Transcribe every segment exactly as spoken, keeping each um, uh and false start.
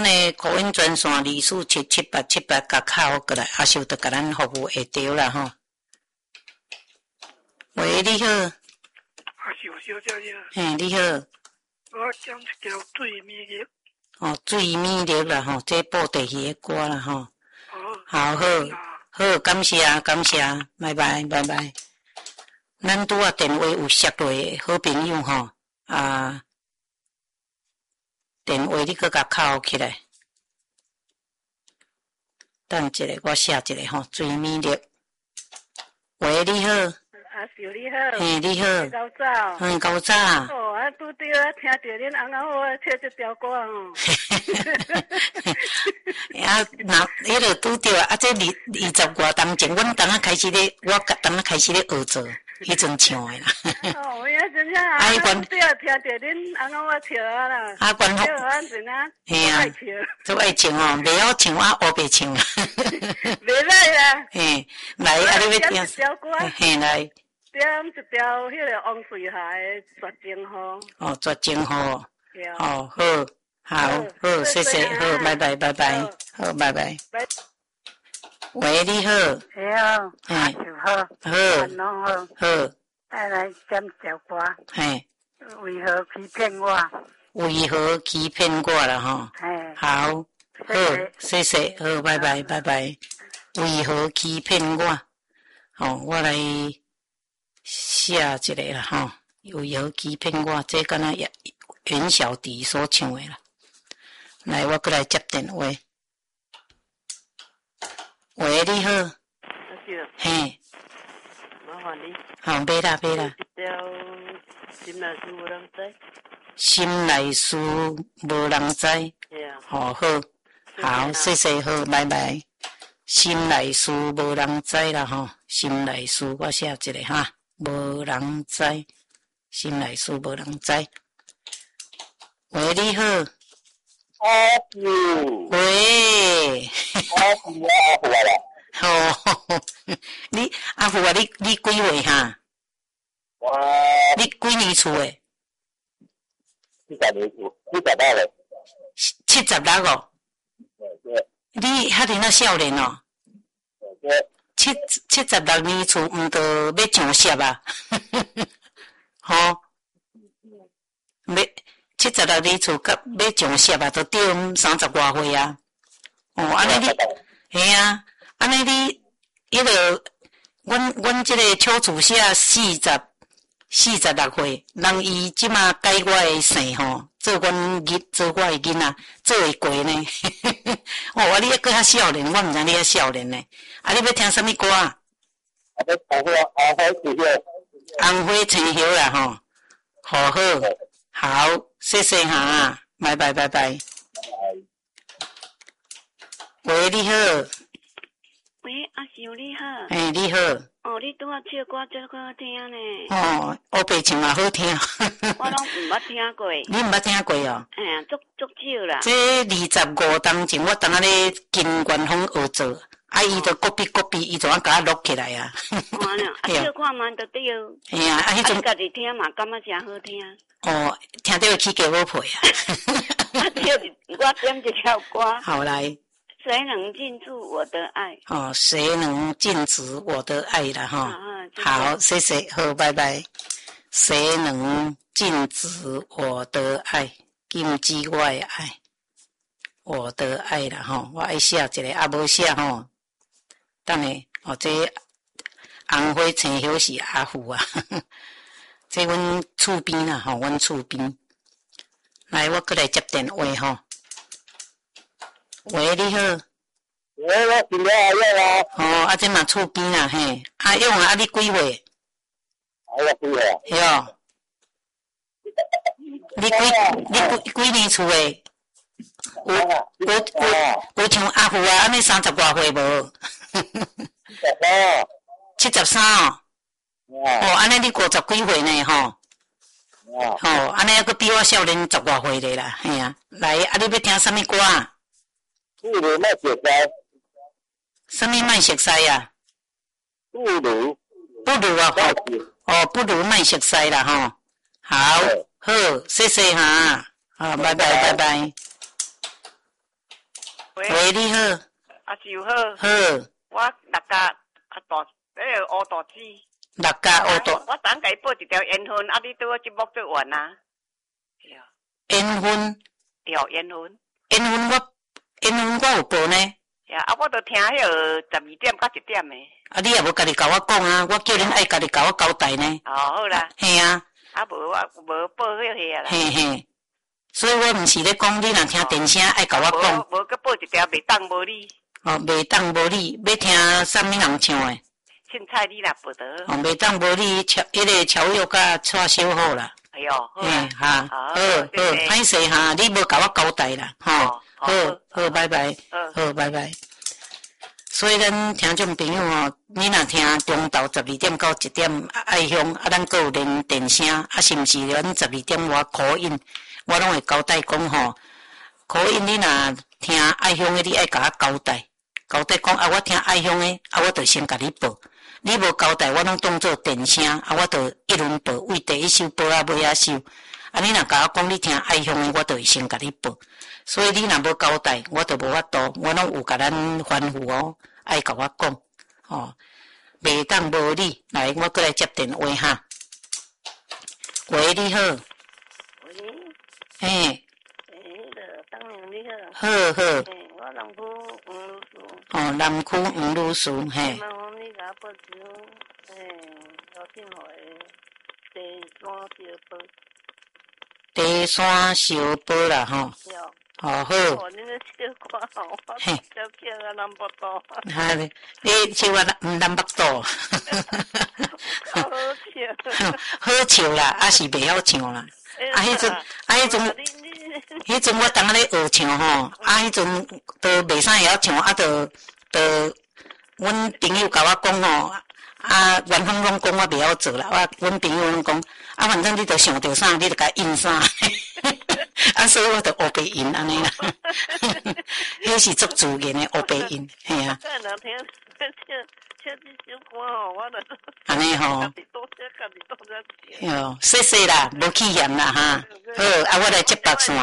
的口音专线二四七七八七八甲敲过来，阿秀就甲咱服务会到啦吼。喂，你好。 阿秀小姐姐。 嘿，你好。 我讲一条水蜜叶。 哦，水蜜叶啦吼，这布袋戏的歌啦吼。好，好好，好，感谢感谢，拜拜拜拜。咱拄啊电话有接落的好朋友吼，啊，电话你搁甲敲起来。等一下，我写一个吼，水蜜叶。喂，你好。 阿秀你好， 嘿，你好， 高早， 嗯，高早。 哦，啊，拄着啊，听着恁翁仔我唱这条歌哦。 啊，那迄个拄着啊，这二二十外当前，阮当啊开始咧，我当啊开始咧学做，迄阵唱的啦。 哦，我也真正啊，拄着听着恁翁仔我唱啊啦。啊，关好。唱啊，真啊。嘿啊。 都爱唱哦，袂晓唱啊，学袂唱啊。 袂歹啦。 嘿，来，啊，你要听？嘿，来。 点一条迄个王水下的绝情河。 哦，绝情河。哦，好，好，好，谢谢，好，拜拜，拜拜，好，拜拜。喂，你好。 你好。哎，好。 好。 安侬好。 好。 带来点条歌。 嘿。 为何欺骗我？ 为何欺骗我啦？吼。 嘿。 好。好，谢谢，好，拜拜，拜拜。为何欺骗我？哦，我来。写一个啦吼，为何欺骗我？这敢若袁小迪所唱的啦。来，我过来接电话。喂，你好。嘿。 麻烦你。 好，买啦买啦。 心内事无人知。 心内事无人知。哦，好，好，谢谢，好，拜拜。心内事无人知啦吼，心内事我写一个哈。无人知，心内事无人知。喂，你好。 阿富。 喂。 阿富啊，阿富啊。 哦，你阿富啊，你你几岁哈？ 我。 你几年厝诶？ 七十年厝，七十六嘞。 七十六哦。 对。 你还伫那少年哦。 对。 七七十六年厝，毋着要上色啊？吼、哦，要七十六年厝，甲要上色啊，着着三十外岁啊。哦，安尼你，嘿啊，安尼你，迄个，阮阮即个邱厝写四十四十六岁，人伊即马改我的姓吼，做阮囡，做我的囡仔，做会过呢。哦，啊，你还搁较少年，我毋知你还少年呢。啊，你要听什么歌啊？ 啊，要红花红花青叶。 红花青叶啦吼，好好，好，谢谢哈，拜拜拜拜。喂，你好。 喂，阿秀你好。 哎，你好。 哦，你拄啊唱歌真好听呢。 哦，黑白唱嘛好听。 我拢毋捌听过。 你毋捌听过哦？ 哎呀，足足少啦。 这二十五当前，我当下咧金元丰学做，啊，伊就国比国比，伊就啊甲我录起来啊。 哦，啊，唱看嘛就对。 哎呀，啊，迄种家己听嘛，感觉真好听。 哦，听到起价我配啊。 啊，我点一条歌。 好来。 谁能禁止我的爱？ 哦，谁能禁止我的爱了哈？啊、好，谢谢，好，拜拜。谁能禁止我的爱？禁止我的爱，我的爱了哈。我爱写一个，啊无写吼。等下，哦，这红花青叶是阿富啊，这阮厝边啦，吼，阮厝边。来，我过来接电话吼。喂，你好。 喂，我是了阿勇啊。 哦，啊，这嘛厝边啊，嘿，阿勇啊，啊，你几岁？ 我几岁啊？ 嘿哦。你几你几几年厝诶？有有有有像阿富啊，安尼三十外岁无？ 七十三。 七十三哦。哦，安尼你五十几岁呢？吼。哦，安尼还佫比我少年十外岁咧啦，嘿啊。来，啊，你要听什么歌啊？ 不如卖熟悉。 什么卖熟悉啊？ 不如。 不如啊，吼。哦，不如卖熟悉啦，吼。好，好，谢谢哈，好，拜拜，拜拜。 喂，你好。 阿舅好。 好。 我六家啊大，迄个乌大子。 六家乌大。 我等下报一条缘分，啊，你对我节目做完啊？ 缘分。 有缘分。 缘分我缘分我有报呢。 呀，啊，我都听迄个十二点到一点的。 啊，你也无家己甲我讲啊，我叫恁爱家己甲我交代呢。 哦，好啦。 嘿啊。 啊，无我无报迄个啦。 嘿嘿。所以我毋是咧讲，你若听电声爱甲我讲。 无无个报一条袂当无你。 哦，袂当无你，要听啥物人唱诶？ 凊彩你若报得。 哦，袂当无你，超迄个超越甲蔡小好啦。 哎哟， 嘿哈，好好，歹势哈，你无甲我交代啦，吼，好好，拜拜，好拜拜。所以咱听众朋友哦，你若听中昼十二点到一点爱向啊，咱阁有连电声，啊是毋是？咱十二点我口音，我拢会交代讲吼，口音你若听爱向诶，你爱甲我交代，交代讲啊，我听爱向诶，啊我着先甲你报。你无交代，我拢当做电声，啊，我着一轮报，为第一首报啊尾啊首。啊，你若甲我讲你听爱向诶，我着会先甲你报。所以你若无交代，我着无法度，我拢有甲咱吩咐哦，爱甲我讲，哦，袂当无你。来，我过来接电话哈。喂，你好。 喂。 嘿。 诶，迄个当然你好。 好好。 诶，我南区黄路树。 哦，南区黄路树，嘿。 我报纸，诶，高兴会第三小报。第三小报啦，吼。哦好。 哦，你咧小可吼，我小巧啊南北道。 哈，你小啊南南北道。 好笑。 好笑啦，啊是袂晓唱啦。啊，迄阵，啊迄阵，迄阵我当下咧学唱吼，啊迄阵都袂啥会晓唱，啊都都。阮朋友甲我讲吼，啊，元芳拢讲我袂晓做啦。我阮朋友拢讲，啊，反正你着想着啥，你着甲印啥，啊，所以我着学白音安尼啦。迄是足自然诶学白音，嘿啊。安尼吼。哟，谢谢啦，无气嫌啦哈。好，啊，我来接白线。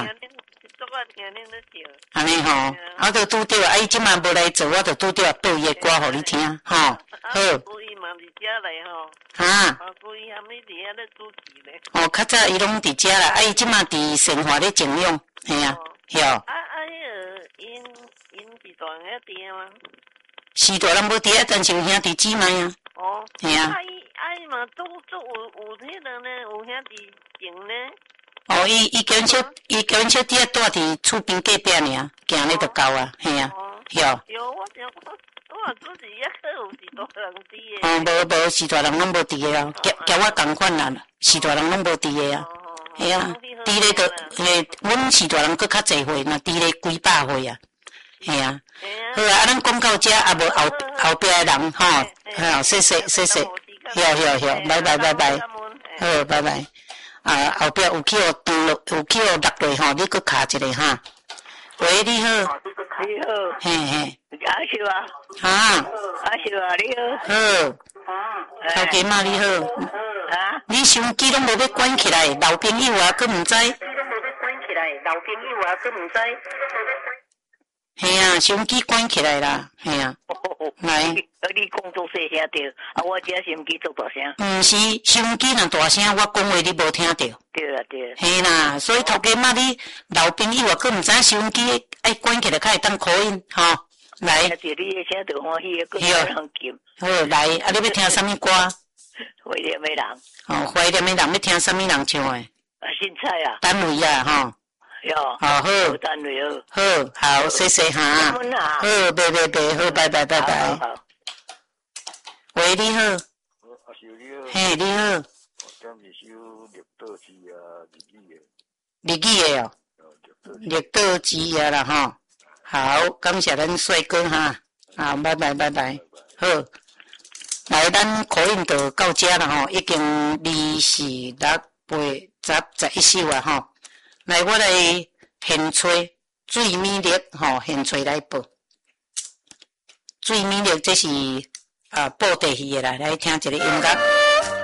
安尼吼，我着拄着，啊，伊即满无来做，我着拄着报伊诶歌互你听，吼。好。 故意嘛伫遮来吼。 哈。 故意含你伫遐咧主持咧。 哦，较早伊拢伫遮啦，啊，伊即满伫生活咧静养，嘿啊，哟。 啊啊，迄个因因是大兄弟吗？ 是大人无伫啊，但是有兄弟姊妹啊。 哦。 嘿啊。 啊伊啊伊嘛做做有有迄个呢，有兄弟情呢。 哦，伊伊叫阮小，伊叫阮小弟啊，住伫厝边隔壁尔，行咧就到啊，嘿啊，哟。 有我想我我主持抑可有是大人伫诶。 哦，无无是大人拢无伫诶啊，交交我共款啦，是大人拢无伫诶啊，嘿啊，伫咧着诶，阮是大人佫较济岁，若伫咧几百岁啊，嘿啊。好啊，啊，咱讲到遮，啊无后后壁诶人吼，好，谢谢谢谢，晓晓晓，拜拜拜拜，好，拜拜。啊，后壁有去互登录，有去互落落吼，你佫卡一个哈。喂，你好。 你好。 嘿嘿。 阿秀啊。 哈。 阿秀啊，你好。 好。头家妈你好。 啊。 你手机拢无要关起来，老朋友啊，佫毋知。手机拢无要关起来，老朋友啊，佫毋知。嘿啊，手机关起来啦，嘿啊。来。 你讲做细声着，啊，我遮手机做大声。 毋是，手机若大声，我讲话你无听着。 对啦对啦。 嘿啦，所以头家妈你老朋友啊，佫毋知手机爱关起来，较会当口音，吼。来。 听着你诶声着欢喜，佫有人kiếm。 好，来，啊，你要听啥物歌？ 怀念诶人。 哦，怀念诶人要听啥物人唱诶？ 啊，凊彩啊。 单位啊，吼。 哟。 哦好。 单位好。 好，好，谢谢哈。好，拜拜拜，好，拜拜拜拜。好。喂，你好。 阿秀你好。 嘿，你好。 我点一首绿岛之夜日语的。 日语的哦。绿岛之夜啦，吼。好，感谢咱帅哥哈。好，拜拜拜拜。好，来，咱口音就到遮啦吼，已经二四六八十十一首啊吼。来，我来现吹最美丽吼，现吹来报。最美丽这是。啊，报地戏的啦，来听一个音乐。